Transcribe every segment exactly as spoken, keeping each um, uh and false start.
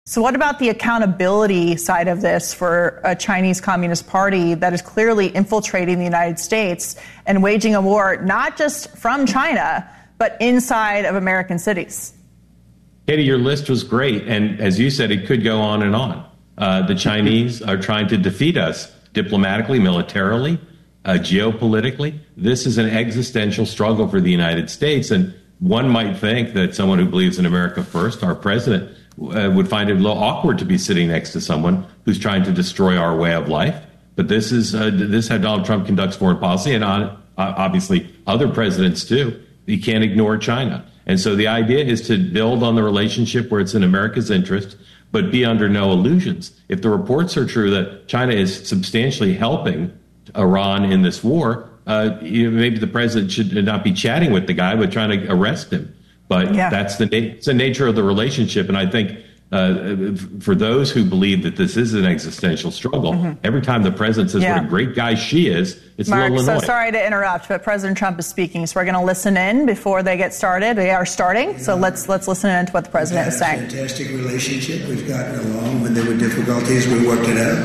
So what about the accountability side of this for a Chinese Communist Party that is clearly infiltrating the United States and waging a war not just from China, but inside of American cities? Katie, your list was great. And as you said, it could go on and on. Uh, the Chinese are trying to defeat us diplomatically, militarily, uh, geopolitically. This is an existential struggle for the United States. And one might think that someone who believes in America first, our president, uh, would find it a little awkward to be sitting next to someone who's trying to destroy our way of life. But this is uh, this is how Donald Trump conducts foreign policy, and on, uh, obviously other presidents too. You can't ignore China. And so the idea is to build on the relationship where it's in America's interest, but be under no illusions. If the reports are true that China is substantially helping Iran in this war, uh, you know, maybe the president should not be chatting with the guy, but trying to arrest him. But yeah. that's the, na- it's the nature of the relationship. And I think uh, for those who believe that this is an existential struggle, mm-hmm. every time the president says yeah. what a great guy she is, it's Mark, a little annoying. So sorry to interrupt, but President Trump is speaking, so we're going to listen in before they get started. They are starting, so let's let's listen in to what the president is saying. We've had a fantastic relationship. We've gotten along. When there were difficulties, we worked it out.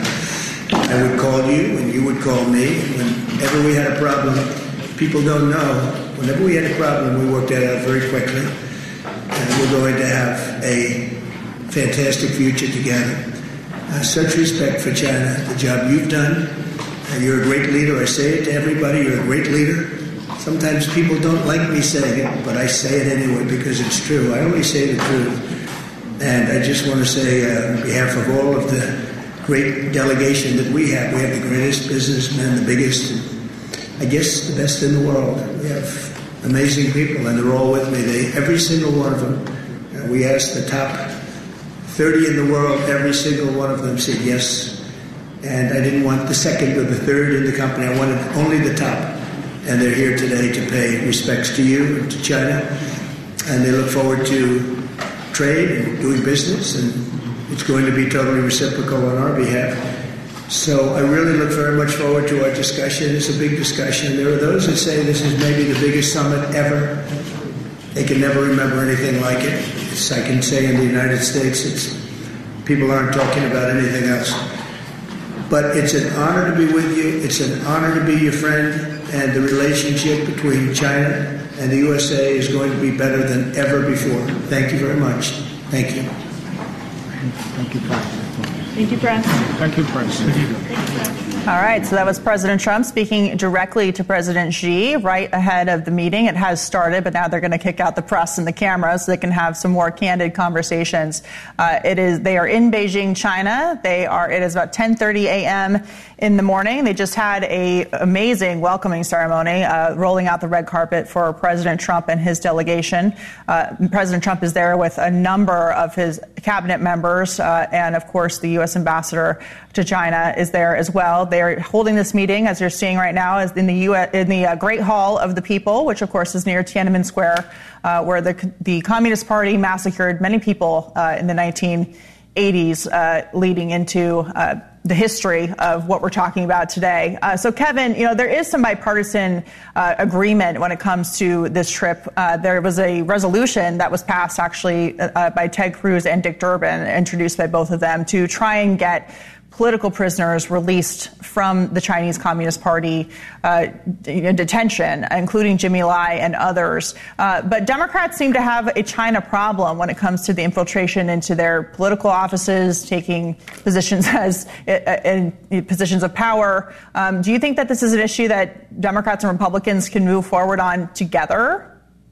I would call you, and you would call me. Whenever we had a problem, people don't know. Whenever we had a problem, we worked it out very quickly, and we're going to have a fantastic future together. Uh, such respect for China, the job you've done. Uh, you're a great leader. I say it to everybody. You're a great leader. Sometimes people don't like me saying it, but I say it anyway because it's true. I always say the truth. And I just want to say, uh, on behalf of all of the great delegation that we have, we have the greatest businessmen, the biggest, I guess the best in the world. We have amazing people, and they're all with me. They, every single one of them. Uh, we asked the top thirty in the world, every single one of them said yes. And I didn't want the second or the third in the company. I wanted only the top. And they're here today to pay respects to you and to China. And they look forward to trade and doing business. And it's going to be totally reciprocal on our behalf. So I really look very much forward to our discussion. It's a big discussion. There are those that say this is maybe the biggest summit ever. They can never remember anything like it. It's, I can say in the United States, it's people aren't talking about anything else. But it's an honor to be with you. It's an honor to be your friend. And the relationship between China and the U S A is going to be better than ever before. Thank you very much. Thank you. Thank you, President. Thank you, President. Thank you, President. All right, so that was President Trump speaking directly to President Xi right ahead of the meeting. It has started, but now they're going to kick out the press and the cameras so they can have some more candid conversations. Uh, it is they are in Beijing, China. They are. It is about ten thirty a.m. in the morning. They just had a amazing welcoming ceremony, uh, rolling out the red carpet for President Trump and his delegation. Uh, President Trump is there with a number of his cabinet members, uh, and of course the U S ambassador to China is there as well. They are holding this meeting, as you're seeing right now, is in the U S, in the uh, Great Hall of the People, which of course is near Tiananmen Square, uh, where the the Communist Party massacred many people uh, in the nineteen eighties, uh, leading into uh, the history of what we're talking about today. Uh, so, Kevin, you know, there is some bipartisan uh, agreement when it comes to this trip. Uh, there was a resolution that was passed, actually, uh, by Ted Cruz and Dick Durbin, introduced by both of them, to try and get political prisoners released from the Chinese Communist Party uh, detention, including Jimmy Lai and others. Uh, but Democrats seem to have a China problem when it comes to the infiltration into their political offices, taking positions as in, in positions of power. Um, do you think that this is an issue that Democrats and Republicans can move forward on together?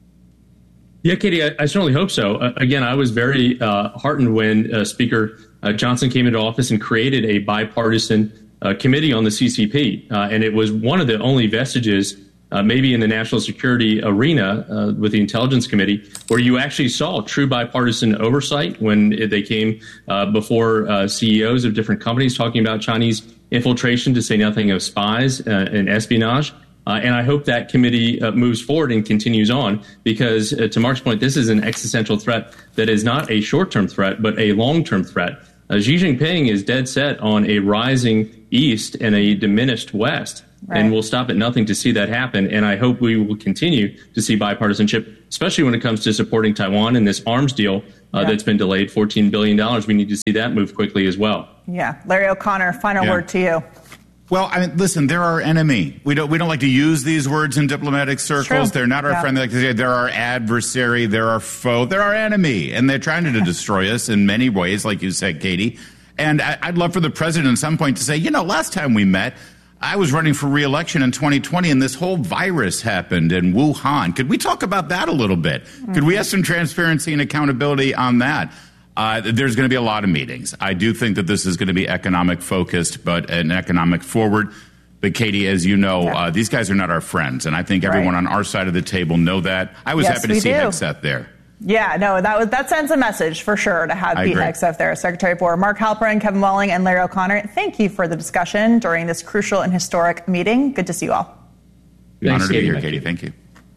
Yeah, Katie, I, I certainly hope so. Uh, again, I was very uh, heartened when uh, Speaker uh, Johnson came into office and created a bipartisan uh, committee on the C C P. Uh, and it was one of the only vestiges, uh, maybe in the national security arena uh, with the Intelligence Committee, where you actually saw true bipartisan oversight when they came uh, before uh, C E Os of different companies talking about Chinese infiltration, to say nothing of spies uh, and espionage. Uh, and I hope that committee uh, moves forward and continues on, because uh, to Mark's point, this is an existential threat that is not a short-term threat, but a long-term threat. Uh, Xi Jinping is dead set on a rising East and a diminished West, right. And we'll stop at nothing to see that happen. And I hope we will continue to see bipartisanship, especially when it comes to supporting Taiwan in this arms deal uh, yeah. that's been delayed, fourteen billion dollars. We need to see that move quickly as well. Yeah. Larry O'Connor, final yeah. word to you. Well, I mean, listen, they're our enemy. We don't we don't like to use these words in diplomatic circles. They're not our yeah. friend. They like to say they're our adversary. They're our foe. They're our enemy. And they're trying to destroy us in many ways, like you said, Katie. And I, I'd love for the president at some point to say, you know, last time we met, I was running for re-election in twenty twenty, and this whole virus happened in Wuhan. Could we talk about that a little bit? Mm-hmm. Could we have some transparency and accountability on that? Uh, there's going to be a lot of meetings. I do think that this is going to be economic focused, but an economic forward. But Katie, as you know, yeah. uh, these guys are not our friends, and I think everyone right. on our side of the table know that. I was yes, happy to see do. Hegseth there. Yeah, no, that was that sends a message for sure to have Pete Hegseth there. Secretary of War Mark Halperin, Kevin Walling, and Larry O'Connor, thank you for the discussion during this crucial and historic meeting. Good to see you all. Honored to be here, Katie. Thank you.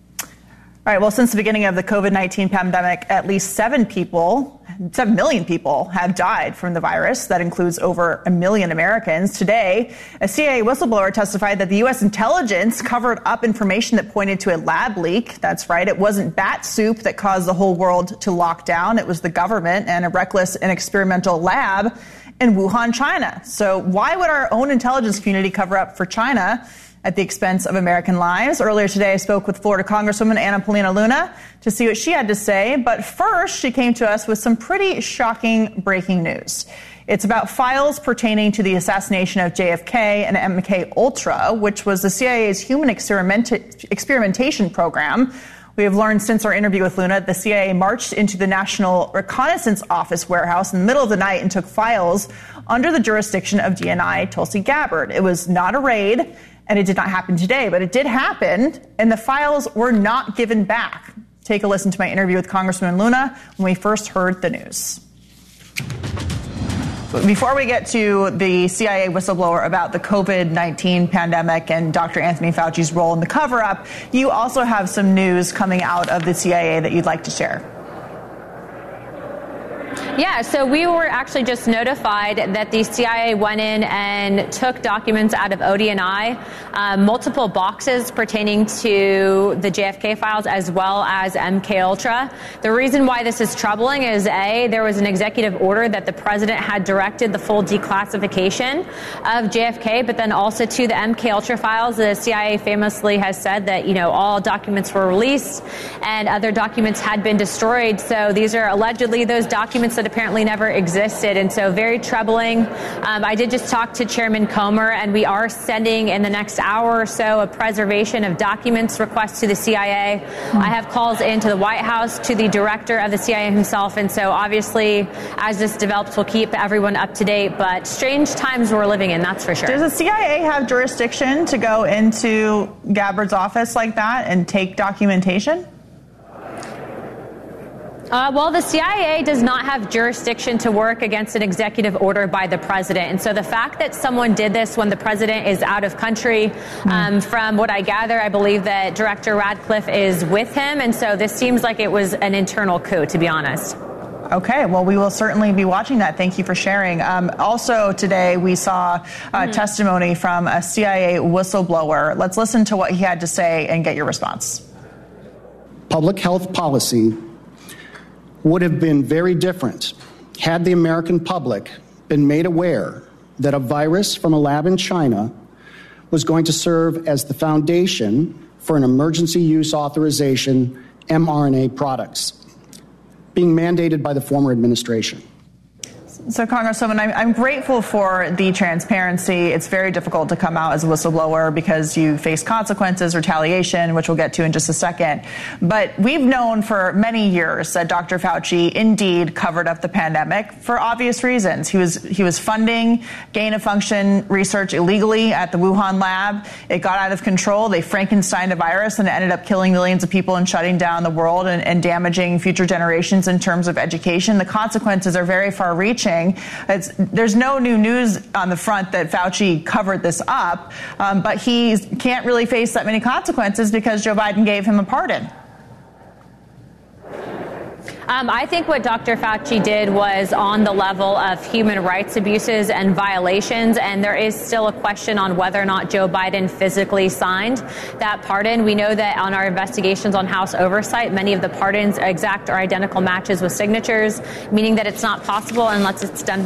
All right, well, since the beginning of the COVID nineteen pandemic, at least seven people, seven million people have died from the virus. That includes over a million Americans. Today, a C I A whistleblower testified that the U S intelligence covered up information that pointed to a lab leak. That's right. It wasn't bat soup that caused the whole world to lock down. It was the government and a reckless and experimental lab in Wuhan, China. So why would our own intelligence community cover up for China at the expense of American lives? Earlier today, I spoke with Florida Congresswoman Anna Paulina Luna to see what she had to say. But first, she came to us with some pretty shocking breaking news. It's about files pertaining to the assassination of J F K and M K Ultra, which was the C I A's human experiment- experimentation program. We have learned since our interview with Luna, the C I A marched into the National Reconnaissance Office warehouse in the middle of the night and took files under the jurisdiction of D N I Tulsi Gabbard. It was not a raid, and it did not happen today, but it did happen, and the files were not given back. Take a listen to my interview with Congresswoman Luna when we first heard the news. Before we get to the C I A whistleblower about the COVID nineteen pandemic and Doctor Anthony Fauci's role in the cover-up, you also have some news coming out of the C I A that you'd like to share. Yeah, so we were actually just notified that the C I A went in and took documents out of O D N I, uh, multiple boxes pertaining to the J F K files as well as M K Ultra. The reason why this is troubling is, A, there was an executive order that the president had directed the full declassification of J F K, but then also to the M K Ultra files. The C I A famously has said that, you know, all documents were released and other documents had been destroyed. So these are allegedly those documents that apparently never existed, and so very troubling. Um, I did just talk to Chairman Comer, and we are sending in the next hour or so a preservation of documents request to the C I A. Mm-hmm. I have calls into the White House, to the director of the C I A himself, and so obviously as this develops, we'll keep everyone up to date, but strange times we're living in, that's for sure. Does the C I A have jurisdiction to go into Gabbard's office like that and take documentation? Uh, well, the C I A does not have jurisdiction to work against an executive order by the president. And so the fact that someone did this when the president is out of country, mm. um, from what I gather, I believe that Director Radcliffe is with him. And so this seems like it was an internal coup, to be honest. Okay, well, we will certainly be watching that. Thank you for sharing. Um, also today, we saw uh, mm-hmm. testimony from a C I A whistleblower. Let's listen to what he had to say and get your response. Public health policy would have been very different had the American public been made aware that a virus from a lab in China was going to serve as the foundation for an emergency use authorization mRNA products being mandated by the former administration. So, Congresswoman, I'm, I'm grateful for the transparency. It's very difficult to come out as a whistleblower because you face consequences, retaliation, which we'll get to in just a second. But we've known for many years that Doctor Fauci indeed covered up the pandemic for obvious reasons. He was he was funding gain-of-function research illegally at the Wuhan lab. It got out of control. They Frankensteined a virus and it ended up killing millions of people and shutting down the world and, and damaging future generations in terms of education. The consequences are very far-reaching. It's, there's no new news on the front that Fauci covered this up, um, but he can't really face that many consequences because Joe Biden gave him a pardon. Um, I think what Doctor Fauci did was on the level of human rights abuses and violations, and there is still a question on whether or not Joe Biden physically signed that pardon. We know that on our investigations on House oversight, many of the pardons exact or identical matches with signatures, meaning that it's not possible unless it's done